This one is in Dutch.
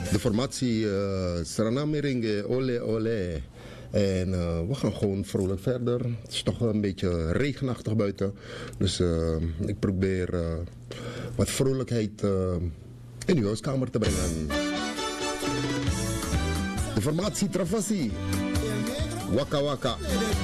De formatie Srana Merengue, ole ole. En we gaan gewoon vrolijk verder. Het is toch een beetje regenachtig buiten. Dus ik probeer wat vrolijkheid in uw huiskamer te brengen. De formatie Travassi. Waka Waka.